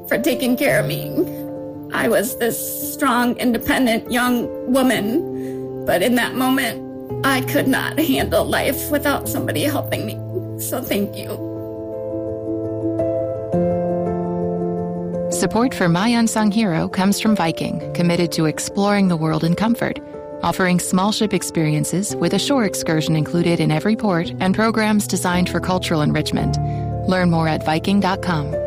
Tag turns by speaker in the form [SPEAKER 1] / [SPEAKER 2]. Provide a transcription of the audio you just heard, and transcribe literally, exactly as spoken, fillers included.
[SPEAKER 1] for taking care of me. I was this strong, independent young woman, but in that moment, I could not handle life without somebody helping me. So thank you.
[SPEAKER 2] Support for My Unsung Hero comes from Viking, committed to exploring the world in comfort, offering small ship experiences with a shore excursion included in every port and programs designed for cultural enrichment. Learn more at Viking dot com.